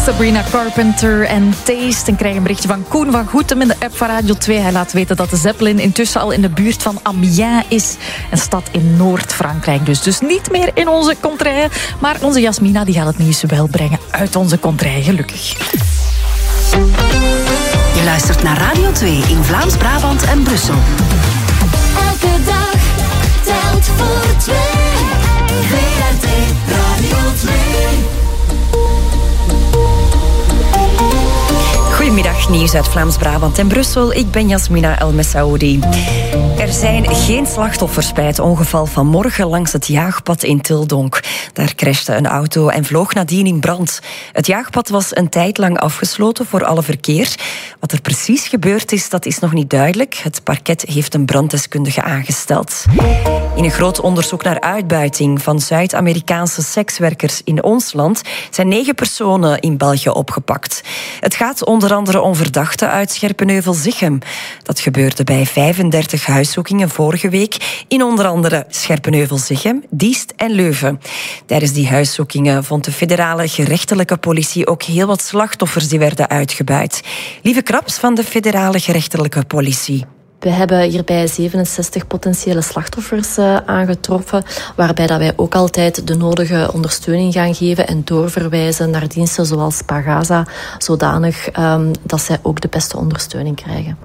Sabrina Carpenter en Taste. En krijg een berichtje van Koen van Goetem in de app van Radio 2. Hij laat weten dat de Zeppelin intussen al in de buurt van Amiens is. Een stad in Noord-Frankrijk dus niet meer in onze contrée. Maar onze Jasmina die gaat het nieuws wel brengen uit onze contrée, gelukkig. Je luistert naar Radio 2 in Vlaams-Brabant en Brussel. Elke dag telt voor twee. VRT Radio 2. Goedemiddag, nieuws uit Vlaams-Brabant en Brussel. Ik ben Jasmina El Messaoudi. Er zijn geen slachtoffers bij het ongeval van morgen langs het jaagpad in Tildonk. Daar crashte een auto en vloog nadien in brand. Het jaagpad was een tijd lang afgesloten voor alle verkeer. Wat er precies gebeurd is, dat is nog niet duidelijk. Het parket heeft een branddeskundige aangesteld. In een groot onderzoek naar uitbuiting van Zuid-Amerikaanse sekswerkers in ons land zijn 9 personen in België opgepakt. Het gaat onder andere om verdachten uit Scherpenheuvel-Zichem. Dat gebeurde bij 35 huiszoekingen vorige week in onder andere Scherpenheuvel-Zichem, Diest en Leuven. Tijdens die huiszoekingen vond de federale gerechtelijke politie ook heel wat slachtoffers die werden uitgebuit. Lieve Kraps van de federale gerechtelijke politie. We hebben hierbij 67 potentiële slachtoffers aangetroffen, waarbij dat wij ook altijd de nodige ondersteuning gaan geven en doorverwijzen naar diensten zoals Pagasa, zodanig dat zij ook de beste ondersteuning krijgen.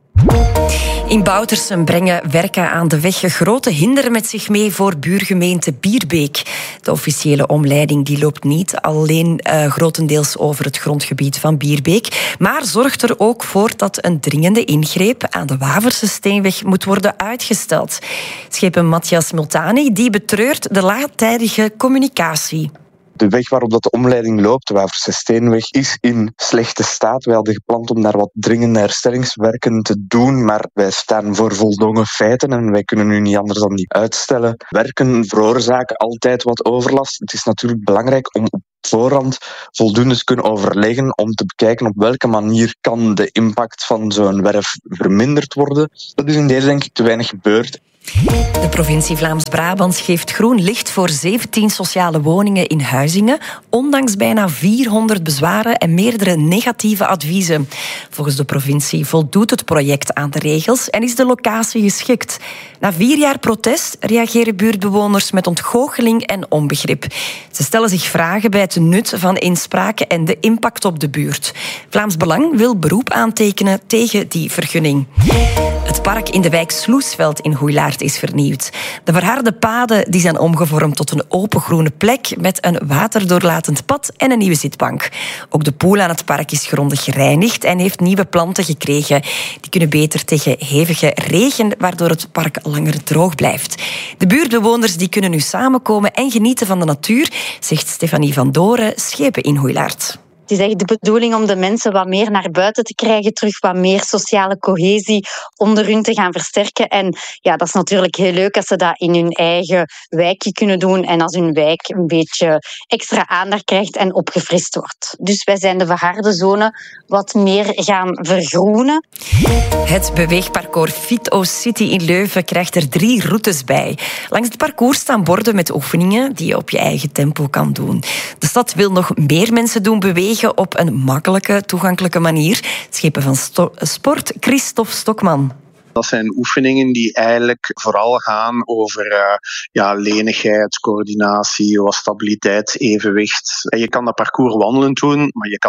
In Boutersum brengen werken aan de weg grote hinder met zich mee voor buurgemeente Bierbeek. De officiële omleiding die loopt niet alleen grotendeels over het grondgebied van Bierbeek, maar zorgt er ook voor dat een dringende ingreep aan de Waverse Steenweg moet worden uitgesteld. Schepen Matthias Multani die betreurt de laattijdige communicatie. De weg waarop dat de omleiding loopt, de Waverse Steenweg, is in slechte staat. Wij hadden gepland om daar wat dringende herstellingswerken te doen, maar wij staan voor voldongen feiten en wij kunnen nu niet anders dan die uitstellen. Werken veroorzaken altijd wat overlast. Het is natuurlijk belangrijk om op voorhand voldoende te kunnen overleggen om te bekijken op welke manier kan de impact van zo'n werf verminderd worden. Dat is in deze denk ik te weinig gebeurd. De provincie Vlaams-Brabant geeft groen licht voor 17 sociale woningen in Huizingen, ondanks bijna 400 bezwaren en meerdere negatieve adviezen. Volgens de provincie voldoet het project aan de regels en is de locatie geschikt. Na 4 jaar protest reageren buurtbewoners met ontgoocheling en onbegrip. Ze stellen zich vragen bij het nut van inspraken en de impact op de buurt. Vlaams Belang wil beroep aantekenen tegen die vergunning. Het park in de wijk Sloesveld in Hoeilaard is vernieuwd. De verharde paden die zijn omgevormd tot een open groene plek met een waterdoorlatend pad en een nieuwe zitbank. Ook de poel aan het park is grondig gereinigd en heeft nieuwe planten gekregen. Die kunnen beter tegen hevige regen, waardoor het park langer droog blijft. De buurtbewoners die kunnen nu samenkomen en genieten van de natuur, zegt Stefanie van Doren, Schepen in Hoeilaard. Het is echt de bedoeling om de mensen wat meer naar buiten te krijgen, terug wat meer sociale cohesie onder hun te gaan versterken. En ja, dat is natuurlijk heel leuk als ze dat in hun eigen wijkje kunnen doen en als hun wijk een beetje extra aandacht krijgt en opgefrist wordt. Dus wij zijn de verharde zone wat meer gaan vergroenen. Het beweegparcours Fit City in Leuven krijgt er 3 routes bij. Langs het parcours staan borden met oefeningen die je op je eigen tempo kan doen. De stad wil nog meer mensen doen bewegen op een makkelijke, toegankelijke manier. Schepen van Sport, Christophe Stokman. Dat zijn oefeningen die eigenlijk vooral gaan over lenigheid, coördinatie, stabiliteit, evenwicht. En je kan dat parcours wandelend doen, maar je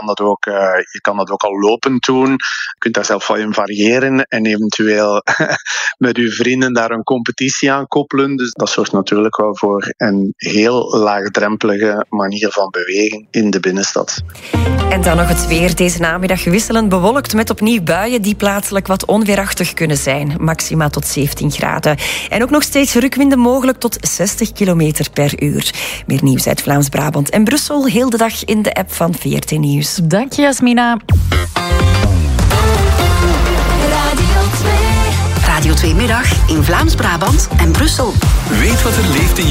kan dat ook al lopend doen. Je kunt daar zelf wel in variëren en eventueel met je vrienden daar een competitie aan koppelen. Dus dat zorgt natuurlijk wel voor een heel laagdrempelige manier van bewegen in de binnenstad. En dan nog het weer. Deze namiddag wisselend bewolkt met opnieuw buien die plaatselijk wat onweerachtig kunnen zijn. Maxima tot 17 graden. En ook nog steeds rukwinden mogelijk tot 60 km per uur. Meer nieuws uit Vlaams-Brabant en Brussel heel de dag in de app van VRT Nieuws. Dank je, Jasmina. Radio 2 middag in Vlaams-Brabant en Brussel. Weet wat er leeft in